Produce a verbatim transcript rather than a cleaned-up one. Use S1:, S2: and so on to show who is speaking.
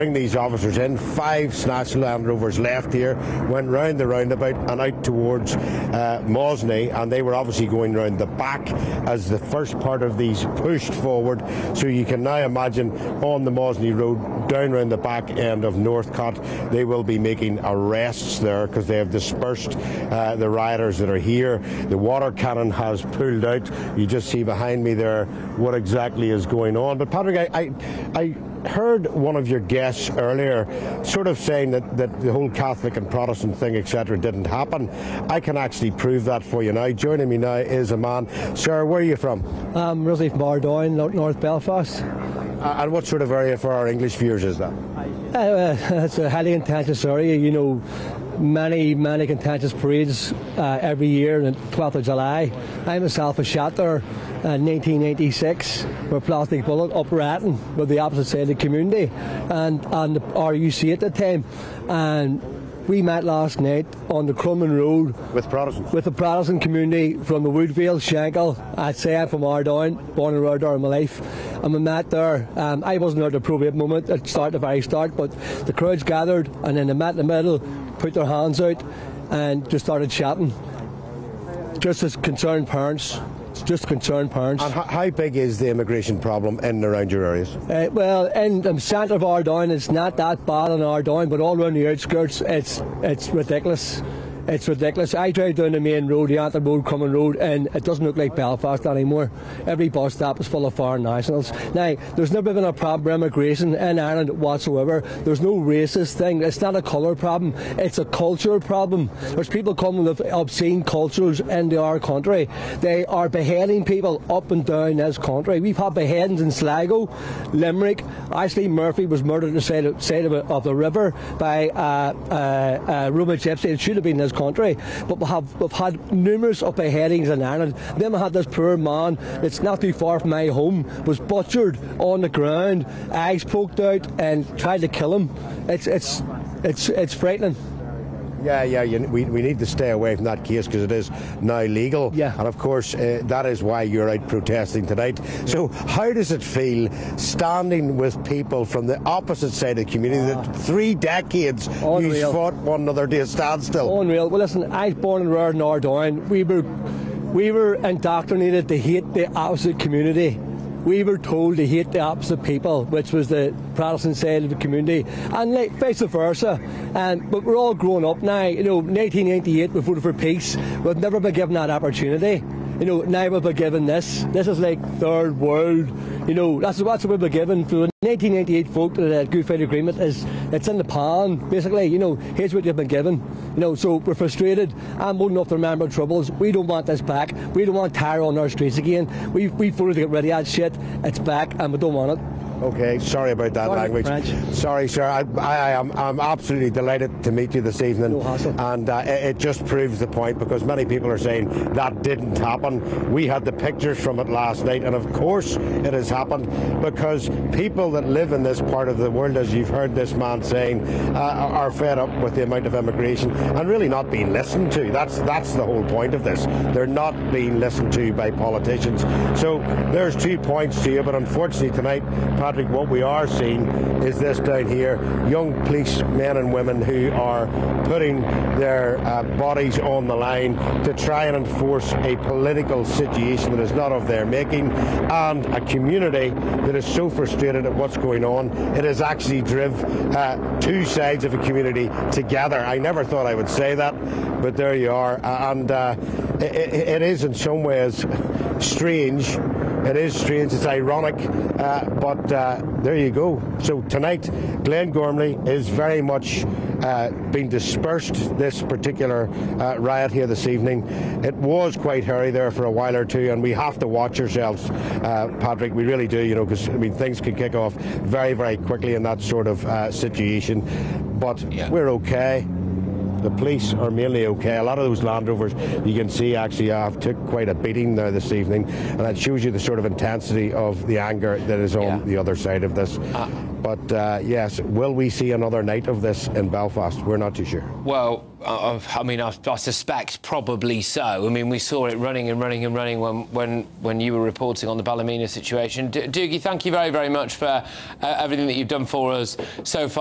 S1: Bring these officers in. Five snatched Land Rovers left here, went round the roundabout and out towards uh, Mosney, and they were obviously going round the back as the first part of these pushed forward. So you can now imagine on the Mosney Road, down round the back end of Northcott, they will be making arrests there because they have dispersed uh, the rioters that are here. The water cannon has pulled out. You just see behind me there what exactly is going on. But Patrick, I, I, I heard one of your guests earlier sort of saying that, that the whole Catholic and Protestant thing, et cetera, didn't happen. I can actually prove that for you now. Joining me now is a man. Sir, where are you from?
S2: I'm originally from Ardoyne, North Belfast.
S1: Uh, and what sort of area for our English viewers is that?
S2: Uh, it's a highly contentious area, you know. Many, many contentious parades uh, every year on the twelfth of July. I myself was shot there in nineteen ninety-six with a plastic bullet up Ratton with the opposite side of the community and, and the R U C at the time. And we met last night on the Crumlin Road
S1: with Protestants,
S2: with the Protestant community from the Woodvale, Shankill. I'd say I'm from Ardoyne, born and reared there in my life. And we met there. Um, I wasn't there at the appropriate moment at start, the very start, but the crowds gathered and then they met in the middle, put their hands out and just started chatting. Just as concerned parents. Just concerned parents.
S1: And how big is the immigration problem in and around your areas?
S2: Uh, well, in the centre of Ardoyne, it's not that bad in Ardoyne, but all around the outskirts, it's it's ridiculous. It's ridiculous. I drive down the main road, the Antrim Road, Crumlin Road, and it doesn't look like Belfast anymore. Every bus stop is full of foreign nationals. Now, there's never been a problem with immigration in Ireland whatsoever. There's no racist thing. It's not a colour problem. It's a culture problem. There's people coming with obscene cultures into our country. They are beheading people up and down this country. We've had beheadings in Sligo, Limerick. Ashley Murphy was murdered on the side of, side of, of the river by uh, uh, uh, Roma Gypsy. It should have been this country, but we have, we've had numerous of beheadings in Ireland. Then we had this poor man that's not too far from my home, was butchered on the ground, eyes poked out, and tried to kill him. It's it's it's it's frightening.
S1: Yeah, yeah, you, we, we need to stay away from that case because it is now legal.
S2: Yeah.
S1: And of course, uh, that is why you're out protesting tonight. Yeah. So how does it feel standing with people from the opposite side of the community
S2: ah.
S1: that three decades you fought one another to a standstill?
S2: Unreal. Well, listen, I was born and reared in Ardoyne. We were, we were indoctrinated to hate the opposite community. We were told to hate the opposite people, which was the Protestant side of the community, and like, vice versa. And but we're all grown up now. You know, nineteen ninety-eight we voted for peace. We've never been given that opportunity. You know, now we've been given this. This is like third world. You know, that's that's what we've been given. For the nineteen ninety-eight vote, the Good Friday Agreement is it's in the pan, basically. You know, here's what you've been given. You know, so we're frustrated. I'm old enough to remember troubles. We don't want this back. We don't want terror on our streets again. We we voted to get rid of that shit. It's back, and we don't want it.
S1: Okay, sorry about that
S2: sorry,
S1: language.
S2: French.
S1: Sorry, sir. I, I am I'm absolutely delighted to meet you this evening.
S2: No hassle.
S1: And uh, it, it just proves the point because many people are saying that didn't happen. We had the pictures from it last night, and of course it has happened because people that live in this part of the world, as you've heard this man saying, uh, are fed up with the amount of immigration and really not being listened to. That's that's the whole point of this. They're not being listened to by politicians. So there's two points to you, but unfortunately tonight, Patrick, what we are seeing is this down here, young police men and women who are putting their uh, bodies on the line to try and enforce a political situation that is not of their making, and a community that is so frustrated at what's going on, it has actually driven uh, two sides of a community together. I never thought I would say that, but there you are. Uh, and uh, it, it is in some ways strange. It is strange, it's ironic, uh, but uh, there you go. So tonight, Glen Gormley is very much uh, being dispersed, this particular uh, riot here this evening. It was quite hairy there for a while or two, and we have to watch ourselves, uh, Patrick, we really do, you know, because I mean, things can kick off very, very quickly in that sort of uh, situation. But yeah. We're okay. The police are mainly okay. A lot of those Land Rovers, you can see, actually have took quite a beating now this evening, and that shows you the sort of intensity of the anger that is on yeah. the other side of this. Uh, But uh, yes, will we see another night of this in Belfast? We're not too sure.
S3: Well, uh, I mean, I, I suspect probably so. I mean, we saw it running and running and running when when, when you were reporting on the Ballymena situation. D- Doogie, thank you very, very much for uh, everything that you've done for us so far.